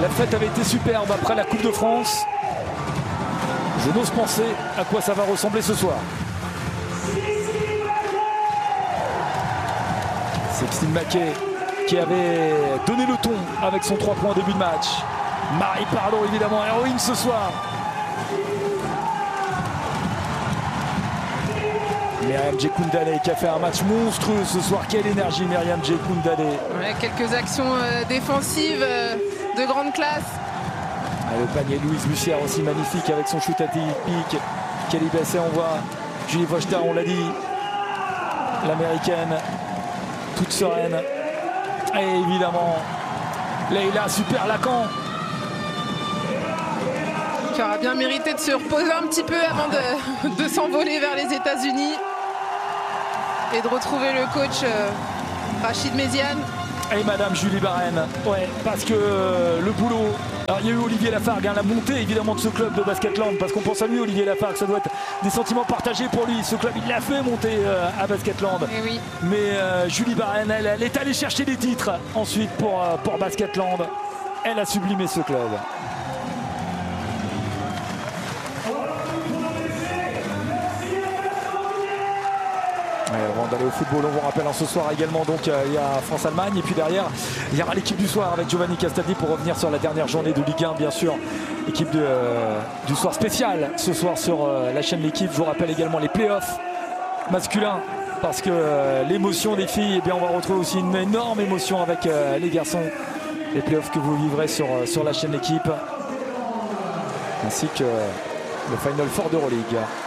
La fête avait été superbe après la Coupe de France. Je n'ose penser à quoi ça va ressembler ce soir. Sextine Mackay qui avait donné le ton avec son 3 points au début de match. Marie Parlot, évidemment, héroïne ce soir. Myriam Djekoundalé qui a fait un match monstrueux ce soir. Quelle énergie, Myriam Djekoundalé. Ouais, quelques actions défensives de grande classe. Le panier Louise Bussière aussi magnifique avec son shoot à pique. Kelly Besset, on voit Julie Vochter, on l'a dit. L'américaine, toute sereine. Et évidemment, Leïla Super Lacan. Qui aura bien mérité de se reposer un petit peu avant de s'envoler vers les États-Unis. Et de retrouver le coach Rachid Méziane. Et Madame Julie Barène, ouais, parce que le boulot. Alors il y a eu Olivier Lafargue, la montée évidemment de ce club de Basketland, parce qu'on pense à lui, Olivier Lafargue, ça doit être des sentiments partagés pour lui. Ce club, il l'a fait monter à Basketland. Et oui. Mais Julie Barène, elle est allée chercher des titres ensuite pour Basketland. Elle a sublimé ce club. Avant d'aller au football, on vous rappelle ce soir également, donc il y a France-Allemagne et puis derrière il y aura l'équipe du soir avec Giovanni Castaldi pour revenir sur la dernière journée de Ligue 1, bien sûr. Équipe du soir spécial ce soir sur la chaîne L'équipe. Je vous rappelle également les playoffs masculins, parce que l'émotion des filles, eh bien, on va retrouver aussi une énorme émotion avec les garçons. Les playoffs que vous vivrez sur la chaîne L'équipe, ainsi que le Final Four d'Euroleague.